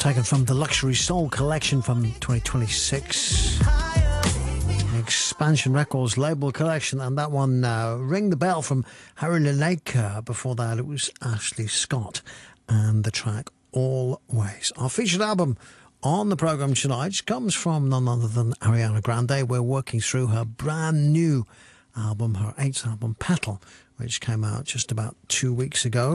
taken from the Luxury Soul collection from 2026. Expansion Records label collection, and that one, Ring the Bell from Harry Lineker. Before that, it was Ashley Scott and the track Always. Our featured album on the programme tonight comes from none other than Ariana Grande. We're working through her brand new album, her 8th album, Petal, which came out just about 2 weeks ago.